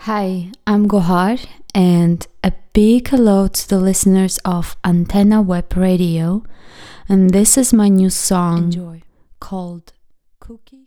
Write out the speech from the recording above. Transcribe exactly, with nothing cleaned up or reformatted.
Hi, I'm Gohar, and a big hello to the listeners of Antenna Web Radio. And this is my new song Enjoy. called Cookie.